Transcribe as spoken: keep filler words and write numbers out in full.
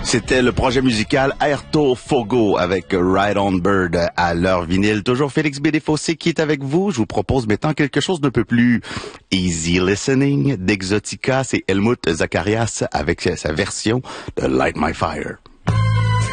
C'était le projet musical Airto Fogo avec Ride on Bird à l'heure vinyle. Toujours Félix B. Desfossés qui est avec vous. Je vous propose maintenant quelque chose d'un peu plus easy listening d'Exotica. C'est Helmut Zacharias avec sa version de Light My Fire.